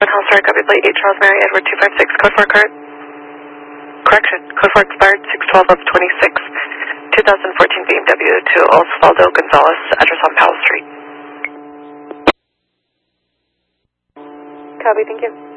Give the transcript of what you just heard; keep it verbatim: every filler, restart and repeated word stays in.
House, sorry, copy plate eight Charles Mary Edward two five six, code four card. Correction, code four expired six twelve of twenty-six, twenty fourteen B M W to Osvaldo Gonzalez, address on Powell Street. Copy, thank you.